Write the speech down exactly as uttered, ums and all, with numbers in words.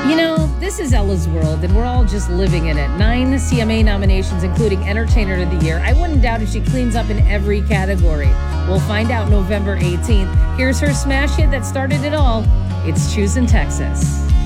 You know, this is Ella's world, and we're all just living in it. Nine C M A nominations, including Entertainer of the Year. I wouldn't doubt if she cleans up in every category. We'll find out November eighteenth. Here's her smash hit that started it all. It's Choosing Texas.